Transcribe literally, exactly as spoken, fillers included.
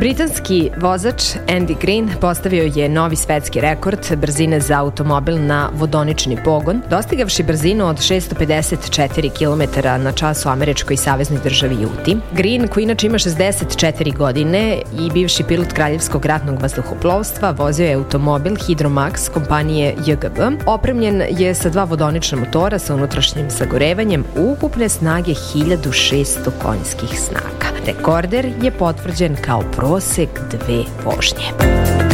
Britanski vozač Andy Green postavio je novi svetski rekord brzine za automobil na vodonični pogon, dostigavši brzinu od šessto pedeset četiri kilometara na čas u američkoj saveznoj državi Juti. Green, koji inače ima šezdeset četiri godine i bivši pilot Kraljevskog ratnog vazduhoplovstva, vozio je automobil Hydromax kompanije J G B. Opremljen je sa dva vodonična motora sa unutrašnjim sagorevanjem ukupne snage hiljadu šesto konjskih snaga. Rekorder je potvrđen kao prosek dve vožnje.